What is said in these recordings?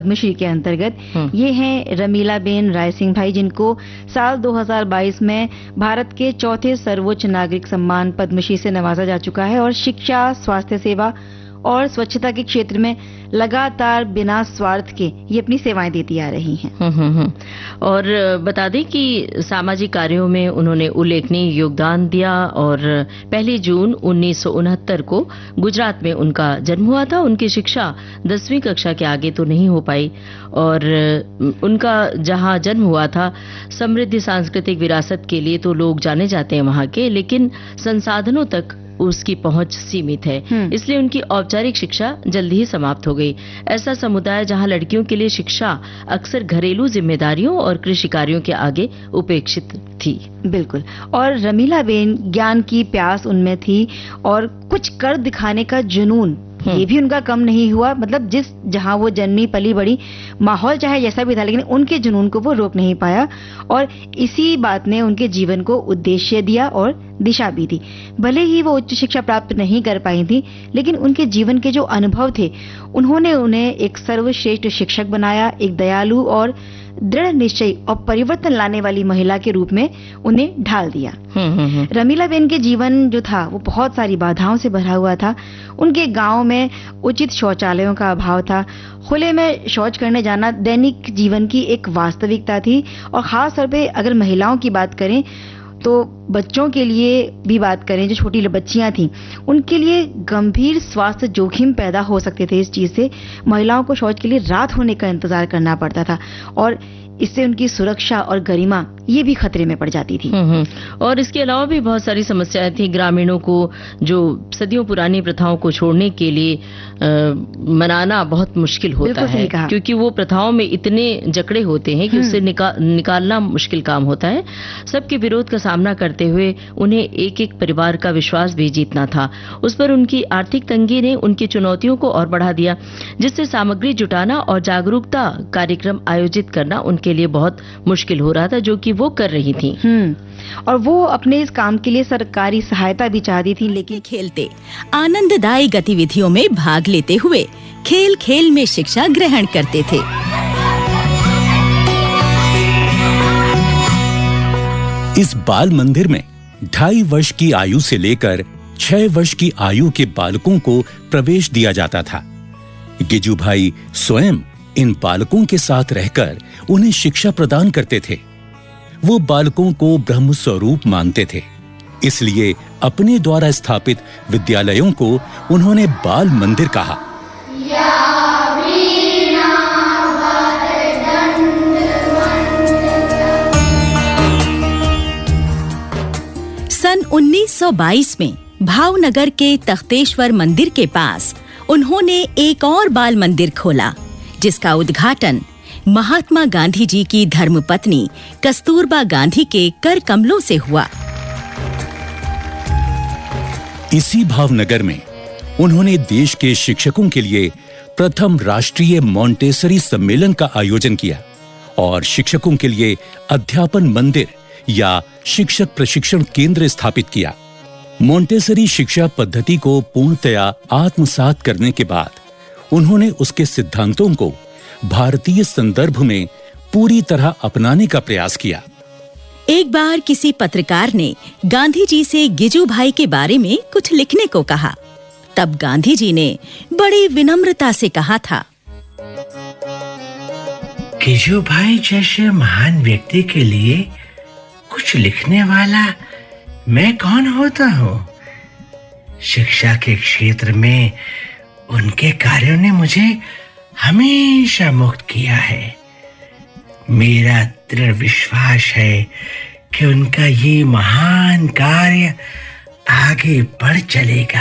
पद्मश्री के अंतर्गत। ये हैं रमीलाबेन रायसिंह भाई, जिनको साल 2022 में भारत के चौथे सर्वोच्च नागरिक सम्मान पद्मश्री से नवाजा जा चुका है और शिक्षा, स्वास्थ्य सेवा और स्वच्छता के क्षेत्र में लगातार बिना स्वार्थ के ये अपनी सेवाएं देती आ रही हैं। और बता दें कि सामाजिक कार्यों में उन्होंने उल्लेखनीय योगदान दिया और 1 जून 1969 को गुजरात में उनका जन्म हुआ था। उनकी शिक्षा 10वीं कक्षा के आगे तो नहीं हो पाई और उनका जहां जन्म हुआ था, समृद्ध सांस्कृतिक विरासत के लिए तो लोग जाने जाते हैं वहां के, लेकिन संसाधनों तक उसकी पहुंच सीमित है, इसलिए उनकी औपचारिक शिक्षा जल्दी ही समाप्त हो गई। ऐसा समुदाय जहां लड़कियों के लिए शिक्षा अक्सर घरेलू जिम्मेदारियों और कृषि कार्यों के आगे उपेक्षित थी। बिल्कुल। और रमीलाबेन, ज्ञान की प्यास उनमें थी और कुछ कर दिखाने का जुनून ये भी उनका कम नहीं हुआ। मतलब जहां वो जन्मी पली बड़ी, माहौल चाहे जैसा भी था, लेकिन उनके जुनून को वो रोक नहीं पाया और इसी बात ने उनके जीवन को उद्देश्य दिया और दिशा भी दी। भले ही वो उच्च शिक्षा प्राप्त नहीं कर पाई थी, लेकिन उनके जीवन के जो अनुभव थे उन्होंने उन्हें एक सर्वश्रेष्ठ शिक्षक बनाया, एक दयालु और दृढ़ निश्चय और परिवर्तन लाने वाली महिला के रूप में उन्हें ढाल दिया। रमीलाबेन के जीवन जो था वो बहुत सारी बाधाओं से भरा हुआ था। उनके गांव में उचित शौचालयों का अभाव था। खुले में शौच करने जाना दैनिक जीवन की एक वास्तविकता थी और खास तौर पे अगर महिलाओं की बात करें तो बच्चों के लिए भी बात करें, जो छोटी बच्चियां थीं, उनके लिए गंभीर स्वास्थ्य जोखिम पैदा हो सकते थे। इस चीज से महिलाओं को शौच के लिए रात होने का इंतजार करना पड़ता था और इससे उनकी सुरक्षा और गरिमा ये भी खतरे में पड़ जाती थी। और इसके अलावा भी बहुत सारी समस्याएं थी। ग्रामीणों को जो सदियों पुरानी प्रथाओं को छोड़ने के लिए मनाना बहुत मुश्किल होता है, क्योंकि वो प्रथाओं में इतने जकड़े होते हैं कि उससे निकालना मुश्किल काम होता है। सबके विरोध का सामना करते हुए उन्हें एक एक परिवार का विश्वास भी जीतना था। उस पर उनकी आर्थिक तंगी ने उनकी चुनौतियों को और बढ़ा दिया, जिससे सामग्री जुटाना और जागरूकता कार्यक्रम आयोजित करना उनके लिए बहुत मुश्किल हो रहा था, जो कि वो कर रही थी। और वो अपने इस काम के लिए सरकारी सहायता भी चाहती थी, लेकिन खेलते आनंददायी गतिविधियों में भाग लेते हुए खेल खेल में शिक्षा ग्रहण करते थे। इस बाल मंदिर में 2.5 वर्ष की आयु से लेकर 6 वर्ष की आयु के बालकों को प्रवेश दिया जाता था। गिजू भाई स्वयं इन बालकों के साथ रहकर उन्हें शिक्षा प्रदान करते थे। वो बालकों को ब्रह्म स्वरूप मानते थे, इसलिए अपने द्वारा स्थापित विद्यालयों को उन्होंने बाल मंदिर कहा। सन 1922 में भावनगर के तख्तेश्वर मंदिर के पास उन्होंने एक और बाल मंदिर खोला, जिसका उद्घाटन महात्मा गांधी जी की धर्मपत्नी कस्तूरबा गांधी के कर कमलों से हुआ। इसी भावनगर में उन्होंने देश के शिक्षकों के लिए प्रथम राष्ट्रीय मॉन्टेसरी सम्मेलन का आयोजन किया और शिक्षकों के लिए अध्यापन मंदिर या शिक्षक प्रशिक्षण केंद्र स्थापित किया। मॉन्टेसरी शिक्षा पद्धति को पूर्णतया आत्मसात करने के बाद उन्होंने उसके सिद्धांतों को भारतीय संदर्भ में पूरी तरह अपनाने का प्रयास किया। एक बार किसी पत्रकार ने गांधी जी से गिजू भाई के बारे में कुछ लिखने को कहा। तब गांधी जी ने बड़ी विनम्रता से कहा था, गिजू भाई जैसे महान व्यक्ति के लिए कुछ लिखने वाला मैं कौन होता हूँ? शिक्षा के क्षेत्र में उनके कार्यों ने मुझे हमेशा मुक्त किया है। मेरा दृढ़ विश्वास है कि उनका ये महान कार्य आगे बढ़ चलेगा।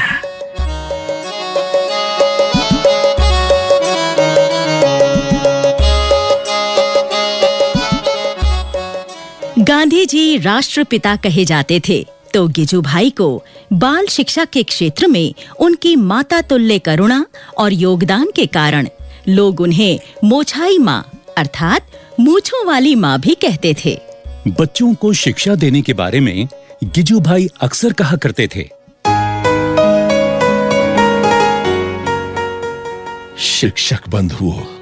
गांधी जी राष्ट्रपिता कहे जाते थे, तो गिजू भाई को बाल शिक्षा के क्षेत्र में उनकी माता तुल्य करुणा और योगदान के कारण लोग उन्हें मोछाई माँ अर्थात मूंछों वाली माँ भी कहते थे। बच्चों को शिक्षा देने के बारे में गिजू भाई अक्सर कहा करते थे, शिक्षक बंधुओं,